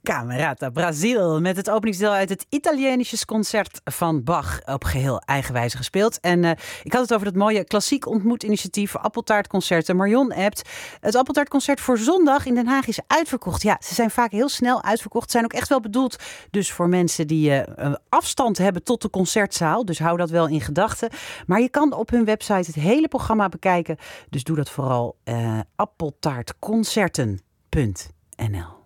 Camerata Brazil met het openingsdeel uit het Italienische concert van Bach op geheel eigen wijze gespeeld. En ik had het over dat mooie klassiek ontmoetinitiatief Appeltaartconcerten. Marion appt, het Appeltaartconcert voor zondag in Den Haag is uitverkocht. Ja, ze zijn vaak heel snel uitverkocht. Ze zijn ook echt wel bedoeld dus voor mensen die afstand hebben tot de concertzaal. Dus hou dat wel in gedachten. Maar je kan op hun website het hele programma bekijken. Dus doe dat vooral appeltaartconcerten.nl